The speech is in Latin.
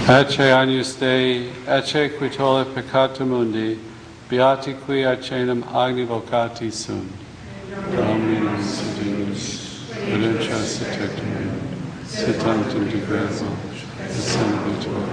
Ecce agnus Dei, ecce qui tollit peccata mundi, beati qui acenam agni vocati sunt. Dominum Deus, redentia sit tectum, sit tantum de gratia, et senabitur.